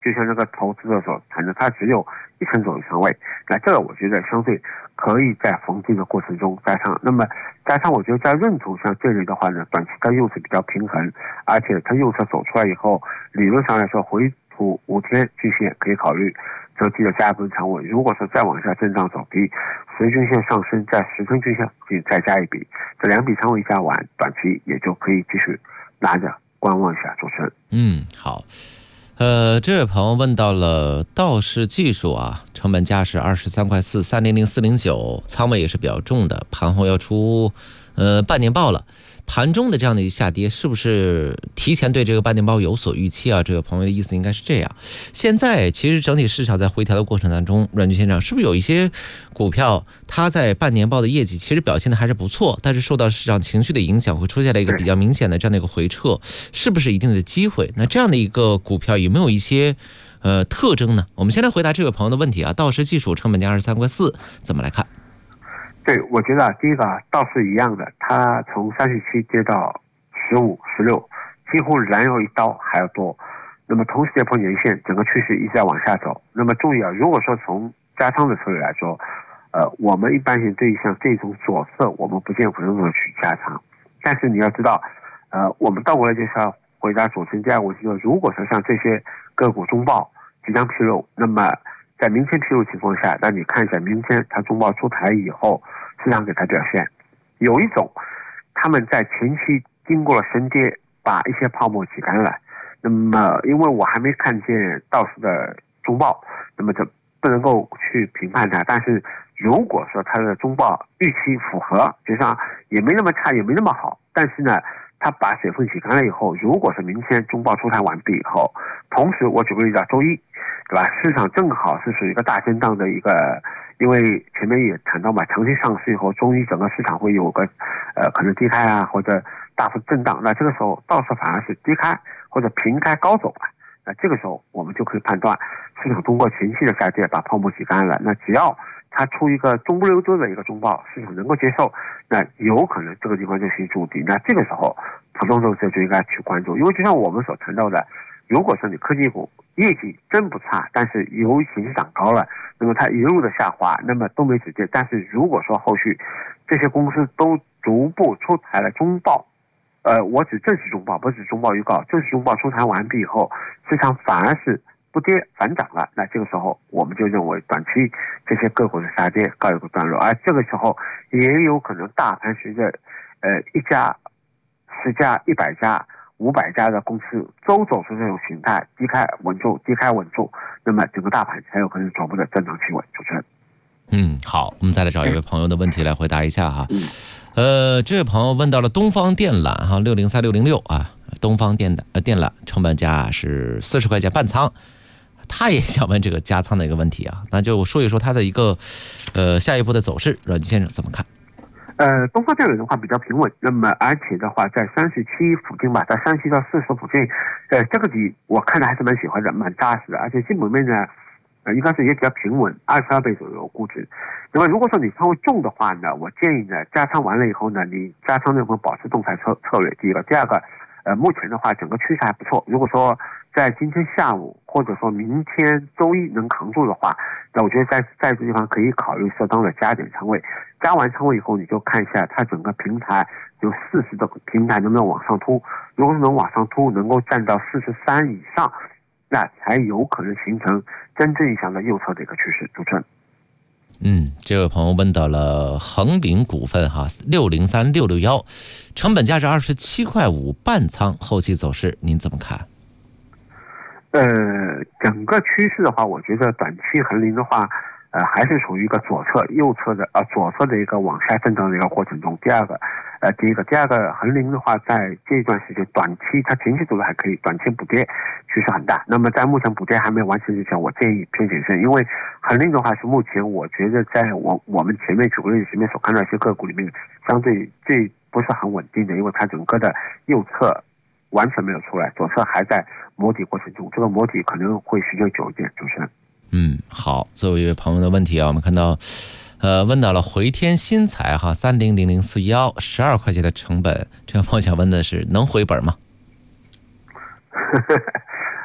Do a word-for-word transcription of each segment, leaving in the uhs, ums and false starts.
就像那个投资者所谈的，它只有一成左右仓位，那这个我觉得相对可以在逢低的过程中加仓。那么加上我觉得在认同像这类的话呢，短期它右侧比较平衡，而且它右侧走出来以后，理论上来说回吐五天均线可以考虑择机的加一部分仓位。如果说再往下震荡走低，十均线上升，在十分均线可以再加一笔，这两笔仓位加完，短期也就可以继续拿着观望一下。主持人， 嗯，好。呃，这位朋友问到了道氏技术啊，成本价是二十三块四，三零零四零九，仓位也是比较重的，盘后要出呃半年报了，盘中的这样的一个下跌，是不是提前对这个半年报有所预期啊？这个朋友的意思应该是这样。现在其实整体市场在回调的过程当中，阮军先生是不是有一些股票它在半年报的业绩其实表现的还是不错，但是受到市场情绪的影响，会出现了一个比较明显的这样的一个回撤，是不是一定的机会？那这样的一个股票有没有一些呃特征呢？我们先来回答这位朋友的问题啊。道氏技术成本价二十三块四，怎么来看？ 对，我觉得啊，第一个啊，倒是一样的，它从三十七跌到十五、十六，几乎燃油一刀还要多。那么同时跌破年线，整个趋势一直在往下走。那么注意啊，如果说从加仓的策略来说，呃，我们一般性对于像这种左侧，我们不见不用的去加仓。但是你要知道，呃，我们倒过来就是要回答主持人第二个问题，说如果说像这些个股中报即将披露，那么在明天披露情况下，那你看一下明天它中报出台以后，市场给它表现。有一种，他们在前期经过了深跌，把一些泡沫挤干了。那么，因为我还没看见道氏的中报，那么这不能够去评判它。但是如果说它的中报预期符合，实际上也没那么差，也没那么好，但是呢，它把水分挤干了以后，如果是明天中报出台完毕以后，同时我举个例子啊，周一，对吧？市场正好是属于一个大震荡的一个，因为前面也谈到嘛，长期上市以后，终于整个市场会有个呃可能低开啊，或者大幅震荡。那这个时候倒是反而是低开或者平开高走了。那这个时候我们就可以判断，市场通过前期的下跌把泡沫挤干了。那只要它出一个中不溜丢的一个中报，市场能够接受，那有可能这个地方就形筑底。那这个时候普通投资者就应该去关注，因为就像我们所谈到的，如果说你科技股业绩真不差，但是由于形势涨高了，那么它一路的下滑，那么都没止跌。但是如果说后续这些公司都逐步出台了中报，呃，我指正式中报，不是中报预告，正式中报出台完毕以后，市场反而是不跌反涨了，那这个时候我们就认为短期这些个股的下跌告一个段落，而这个时候也有可能大盘随着呃一家、十家、一百家、五百家的公司都走出这种形态，低开稳住，低开稳住，那么整个大盘才有可能逐步的增长企稳。主持人， 嗯，好，我们再来找一位朋友的问题来回答一下哈。呃，这位朋友问到了东方电缆哈，六零三六零六啊，东方电缆呃电缆成本价是四十块钱半仓，他也想问这个加仓的一个问题啊，那就说一说他的一个呃下一步的走势，阮先生怎么看？ 呃，东方电缆的话比较平稳，那么而且的话在三十七附近吧，在三十七到四十附近，呃，这个底我看的还是蛮喜欢的，蛮扎实的，而且基本面呢，呃，应该是也比较平稳，二十二倍左右估值。那么如果说你仓位重的话呢，我建议呢加仓完了以后呢，你加仓那会保持动态策策略。第一个，第二个，呃，目前的话整个趋势还不错。如果说在今天下午或者说明天周一能扛住的话，那我觉得在在这个地方可以考虑适当的加点仓位。加完仓位以后，你就看一下它整个平台有四十的平台能不能往上突。如果是能往上突，能够站到四十三以上，那才有可能形成真正意义上的右侧的一个趋势。主持人。 嗯，这位朋友问到了恒鼎股份哈，六零三六六幺，成本价是二十七块五半仓，后期走势您怎么看？ 呃，整个趋势的话，我觉得短期恒鼎的话，呃，还是处于一个左侧、右侧的呃左侧的一个往下震荡的一个过程中。第二个，呃，第一个，第二个，恒鼎的话，在这一段时间短期它前期走的还可以，短期补跌趋势很大。那么在目前补跌还没完成之前，我建议偏谨慎，因为恒鼎的话是目前我觉得在我我们前面举个例子前面所看到一些个股里面，相对最不是很稳定的，因为它整个的右侧完全没有出来，左侧还在摸底过程中，这个摸底可能会时间久一点。主持人， 嗯，好，作为一位朋友的问题啊，我们看到，呃，问到了回天新材哈，三零零零四幺，十二块钱的成本，这个朋友想问的是能回本吗？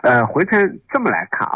呃，回程这么来看啊。